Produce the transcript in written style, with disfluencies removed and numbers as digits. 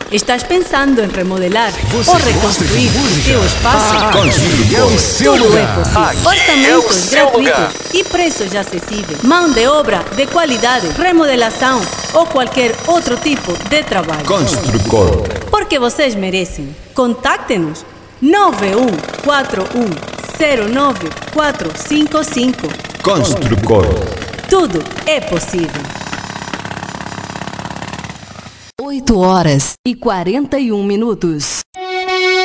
Estás pensando em remodelar ou reconstruir o teu espaço? Aqui é o seu Tudo é lugar. possível. Orçamentos gratuitos e preços acessíveis. Mão de obra de qualidade, remodelação ou qualquer outro tipo de trabalho. Construcor. Porque vocês merecem. Contacte-nos 9141094455. Construcor. Tudo é possível. 8h41.